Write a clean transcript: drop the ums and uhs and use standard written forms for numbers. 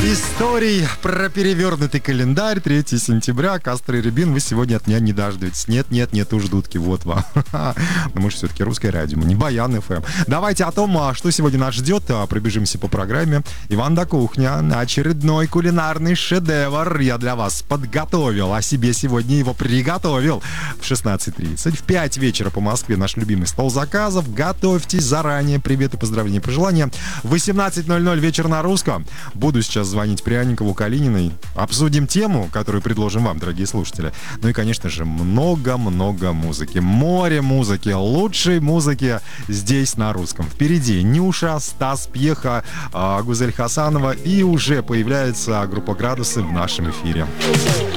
Историй про перевернутый календарь. 3 сентября. Кастро и Рябин, вы сегодня от меня не дождетесь. Нет, уж ждутки, вот вам. Но мы же все-таки русское радио, не Баян ФМ. Давайте о том, что сегодня нас ждет, пробежимся по программе. Иван да Кухня. Очередной кулинарный шедевр я для вас подготовил. А себе сегодня его приготовил. В 16:30. В 5 вечера по Москве наш любимый стол заказов. Готовьтесь заранее. Приветы, поздравления, пожелания. В 18:00 вечер на русском. Буду сейчас звонить Пряникову, Калининой. Обсудим тему, которую предложим вам, дорогие слушатели. Ну и, конечно же, много-много музыки. Море музыки, лучшей музыки здесь на русском. Впереди Нюша, Стас Пьеха, Гузель Хасанова. И уже появляется группа «Градусы» в нашем эфире.